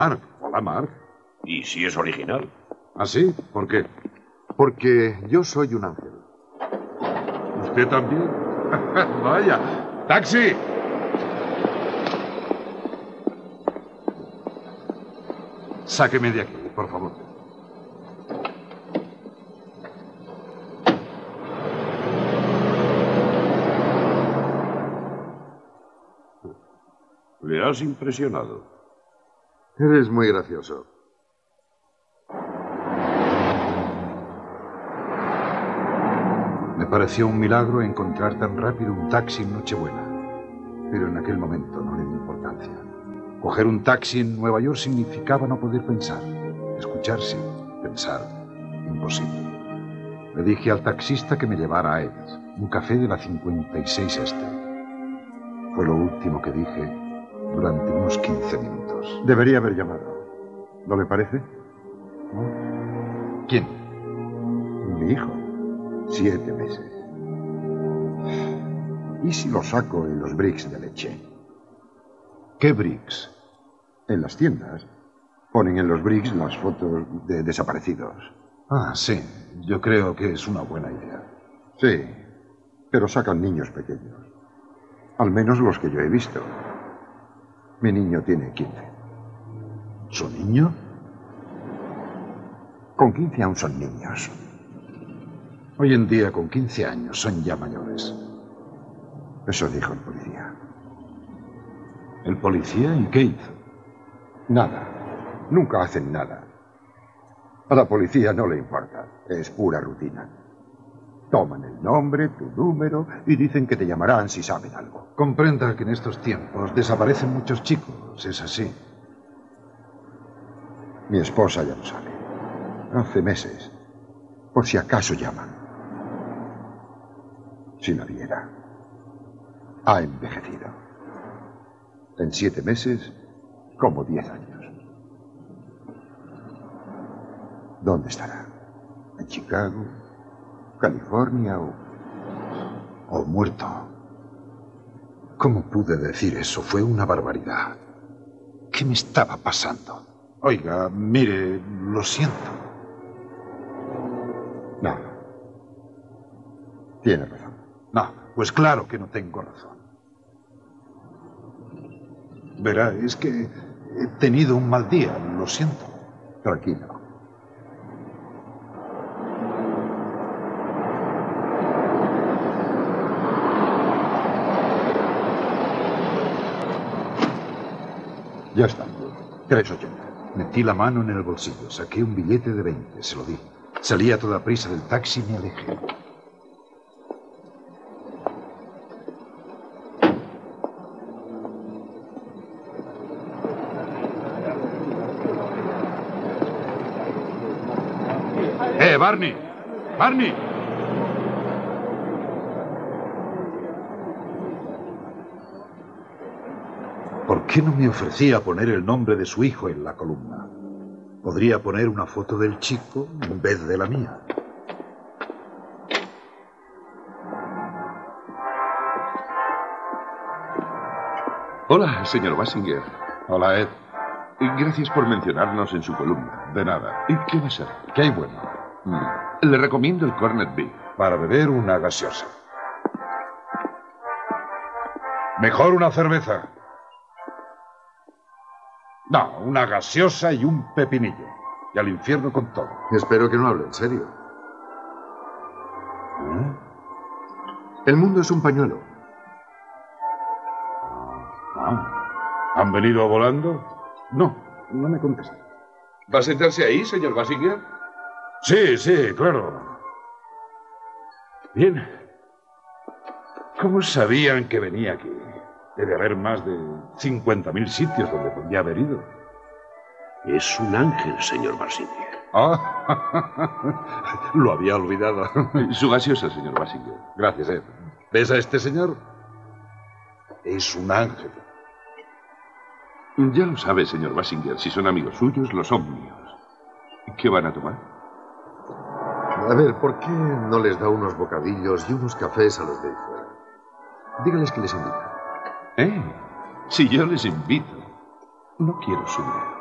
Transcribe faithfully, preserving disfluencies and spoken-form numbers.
Mark. Hola, Mark. ¿Y si es original? ¿Ah, sí? ¿Por qué? Porque yo soy un ángel. ¿Usted también? Vaya. ¡Taxi! Sáqueme de aquí, por favor. Le has impresionado. Eres muy gracioso. Me pareció un milagro encontrar tan rápido un taxi en Nochebuena. Pero en aquel momento no le di importancia. Coger un taxi en Nueva York significaba no poder pensar. Escuchar sí, pensar imposible. Le dije al taxista que me llevara a Ed's, un café de la cincuenta y seis Este. Fue lo último que dije durante unos quince minutos. Debería haber llamado. ¿No le parece? ¿No? ¿Quién? Mi hijo. Siete meses. ¿Y si lo saco en los bricks de leche? ¿Qué bricks? En las tiendas ponen en los bricks las fotos de desaparecidos. Ah, sí. Yo creo que es una buena idea. Sí, pero sacan niños pequeños. Al menos los que yo he visto. Mi niño tiene quince. ¿Su niño? Con quince aún son niños. Hoy en día, con quince años, son ya mayores. Eso dijo el policía. ¿El policía? ¿Y qué hizo? Nada. Nunca hacen nada. A la policía no le importa. Es pura rutina. Toman el nombre, tu número y dicen que te llamarán si saben algo. Comprenda que en estos tiempos desaparecen muchos chicos. Es así. Mi esposa ya lo sabe. Hace meses. Por si acaso llaman. Si la viera. Ha envejecido. En siete meses, como diez años. ¿Dónde estará? ¿En Chicago? ¿California o...? ¿O muerto? ¿Cómo pude decir eso? Fue una barbaridad. ¿Qué me estaba pasando? Oiga, mire, lo siento. No. Tiene razón. No, pues claro que no tengo razón. Verá, es que he tenido un mal día, lo siento. Tranquilo. Ya está. tres ochenta. Metí la mano en el bolsillo, saqué un billete de veinte, se lo di. Salí a toda prisa del taxi y me alejé. ¡Eh, Barney! ¡Barney! ¿Por qué no me ofrecía poner el nombre de su hijo en la columna? Podría poner una foto del chico en vez de la mía. Hola, señor Basinger. Hola, Ed. Gracias por mencionarnos en su columna. De nada. ¿Y qué va a ser? ¿Qué hay bueno? Mm. Le recomiendo el Cornet Beef. Para beber una gaseosa. Mejor una cerveza. No, una gaseosa y un pepinillo. Y al infierno con todo. Espero que no hable en serio. ¿Eh? El mundo es un pañuelo. Ah, ¿han venido volando? No, no me contesta. ¿Va a sentarse ahí, señor Basinger? Sí, sí, claro. Bien. ¿Cómo sabían que venía aquí? Debe haber más de cincuenta mil sitios donde podría haber ido. Es un ángel, señor Basinger. Ah, lo había olvidado. Su gaseosa, señor Basinger. Gracias, Ed. ¿Ves a este señor? Es un ángel. Ya lo sabe, señor Basinger. Si son amigos suyos, lo son míos. ¿Qué van a tomar? A ver, ¿por qué no les da unos bocadillos y unos cafés a los de ahí fuera? Dígales que les invita. Eh, si yo les invito, no quiero su dinero.